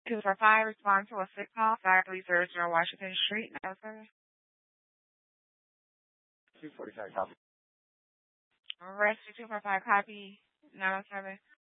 245, respond to a sick call, 5300 Washington Street, 907. 245, copy. Rescue 245, copy, 907.